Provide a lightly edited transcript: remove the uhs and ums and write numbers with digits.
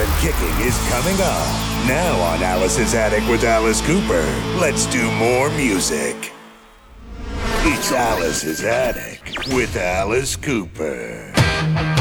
and Kicking is coming up. Now on Alice's Attic with Alice Cooper. Let's do more music. It's Alice's Attic with Alice Cooper.